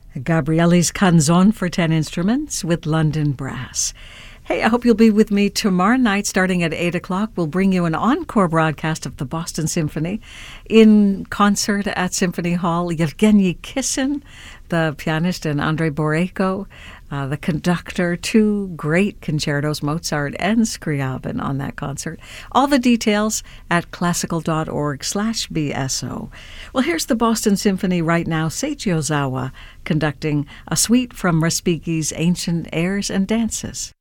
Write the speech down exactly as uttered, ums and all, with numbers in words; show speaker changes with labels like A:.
A: Gabrielli's Canzon for ten instruments with London Brass. Hey, I hope you'll be with me tomorrow night starting at eight o'clock. We'll bring you an encore broadcast of the Boston Symphony in concert at Symphony Hall. Yevgeny Kissin, the pianist, and Andrei Boreyko, uh, the conductor, two great concertos, Mozart and Scriabin, on that concert. All the details at classical.org slash BSO. Well, here's the Boston Symphony right now. Seiji Ozawa conducting a suite from Respighi's Ancient Airs and Dances.